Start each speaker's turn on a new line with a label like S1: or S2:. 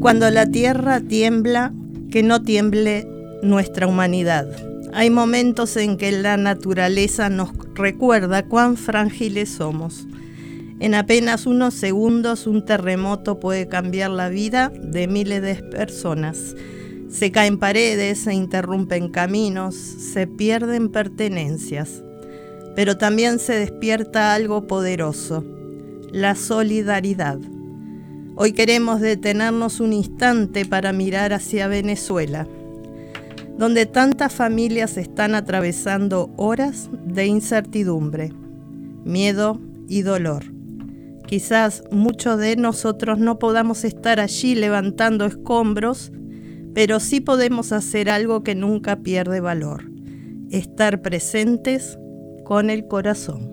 S1: Cuando la tierra tiembla, que no tiemble nuestra humanidad. Hay momentos en que la naturaleza nos recuerda cuán frágiles somos. En apenas unos segundos un terremoto puede cambiar la vida de miles de personas. Se caen paredes, se interrumpen caminos, se pierden pertenencias. Pero también se despierta algo poderoso, la solidaridad. Hoy queremos detenernos un instante para mirar hacia Venezuela, donde tantas familias están atravesando horas de incertidumbre, miedo y dolor. Quizás muchos de nosotros no podamos estar allí levantando escombros, pero sí podemos hacer algo que nunca pierde valor: estar presentes con el corazón.